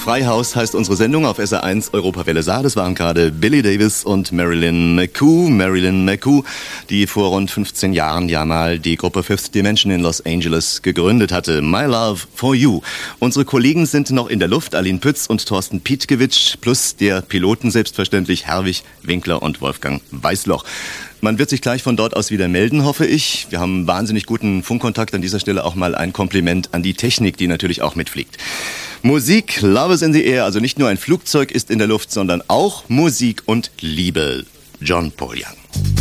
Freihaus heißt unsere Sendung auf SR1 Europawelle Saar. Das waren gerade Billy Davis und Marilyn McCoo. Marilyn McCoo, die vor rund 15 Jahren ja mal die Gruppe Fifth Dimension in Los Angeles gegründet hatte. My Love for You. Unsere Kollegen sind noch in der Luft, Aline Pütz und Thorsten Pietkiewicz, plus der Piloten selbstverständlich, Herwig Winkler und Wolfgang Weißloch. Man wird sich gleich von dort aus wieder melden, hoffe ich. Wir haben wahnsinnig guten Funkkontakt. An dieser Stelle auch mal ein Kompliment an die Technik, die natürlich auch mitfliegt. Musik, Love is in the air. Also nicht nur ein Flugzeug ist in der Luft, sondern auch Musik und Liebe. John Paul Young.